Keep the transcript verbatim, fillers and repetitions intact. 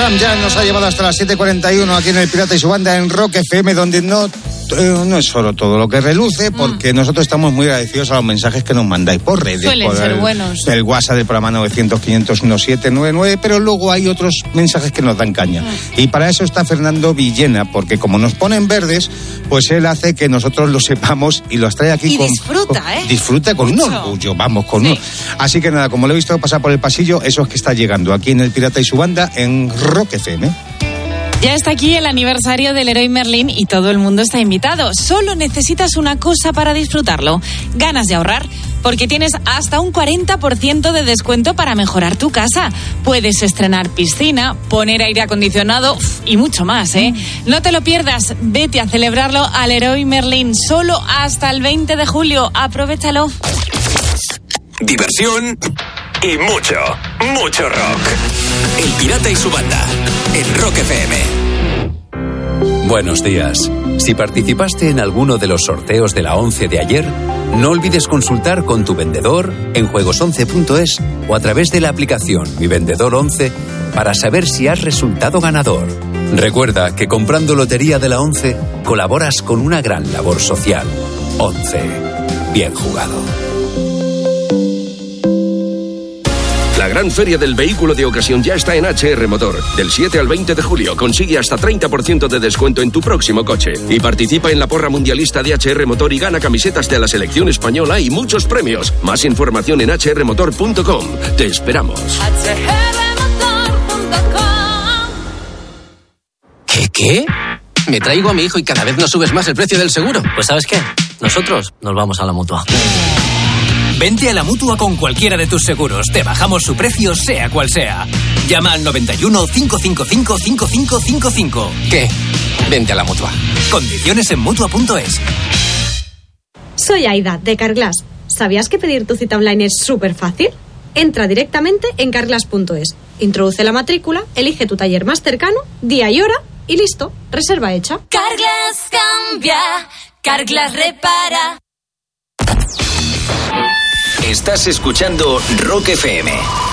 Sam Jam nos ha llevado hasta las siete cuarenta y uno aquí en El Pirata y su Banda en Rock F M, donde no, no es solo todo lo que reluce, porque mm. nosotros estamos muy agradecidos a los mensajes que nos mandáis por redes. Suelen por ser el, buenos. El WhatsApp del programa novecientos, quinientos diecisiete, noventa y nueve, pero luego hay otros mensajes que nos dan caña. Mm. Y para eso está Fernando Villena, porque como nos ponen verdes, pues él hace que nosotros lo sepamos y los trae aquí y con... disfruta, con, ¿eh? Disfruta con un orgullo, vamos, con sí. uno. Así que nada, como lo he visto pasar por el pasillo, eso es que está llegando aquí en El Pirata y su Banda en Rock F M. Ya está aquí el aniversario del Leroy Merlin y todo el mundo está invitado. Solo necesitas una cosa para disfrutarlo: ganas de ahorrar, porque tienes hasta un cuarenta por ciento de descuento para mejorar tu casa. Puedes estrenar piscina, poner aire acondicionado uf, y mucho más, ¿eh? No te lo pierdas, vete a celebrarlo al Leroy Merlin solo hasta el veinte de julio. Aprovéchalo. Diversión y mucho, mucho rock. El Pirata y su Banda en Rock F M. Buenos días. Si participaste en alguno de los sorteos de la once de ayer, no olvides consultar con tu vendedor en juegos once punto es o a través de la aplicación Mi Vendedor once para saber si has resultado ganador. Recuerda que comprando Lotería de la once colaboras con una gran labor social. once. Bien jugado. La gran feria del vehículo de ocasión ya está en H R Motor. Del siete al veinte de julio consigue hasta treinta por ciento de descuento en tu próximo coche. Y participa en la porra mundialista de H R Motor y gana camisetas de la selección española y muchos premios. Más información en h r motor punto com. Te esperamos. h r motor punto com. ¿Qué, qué? Me traigo a mi hijo y cada vez nos subes más el precio del seguro. Pues ¿sabes qué? Nosotros nos vamos a la Mutua. Vente a la Mutua con cualquiera de tus seguros. Te bajamos su precio, sea cual sea. Llama al noventa y uno, cincuecientos cincuenta y cinco, cinco cinco cinco cinco. ¿Qué? Vente a la Mutua. Condiciones en Mutua punto es. Soy Aida, de Carglass. ¿Sabías que pedir tu cita online es súper fácil? Entra directamente en carglass punto es. Introduce la matrícula, elige tu taller más cercano, día y hora, y listo. Reserva hecha. Carglass cambia, Carglass repara. Estás escuchando Rock F M.